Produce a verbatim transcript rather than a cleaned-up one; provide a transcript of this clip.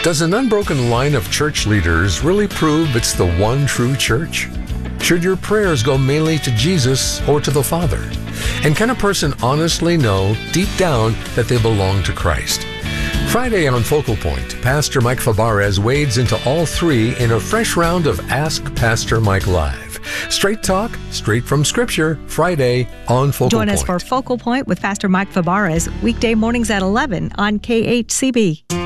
Does an unbroken line of church leaders really prove it's the one true church? Should your prayers go mainly to Jesus or to the Father? And can a person honestly know deep down that they belong to Christ? Friday on Focal Point, Pastor Mike Fabarez wades into all three in a fresh round of Ask Pastor Mike Live. Straight talk, straight from Scripture, Friday on Focal Join Point. us for Focal Point with Pastor Mike Fabarez, weekday mornings at eleven on K H C B.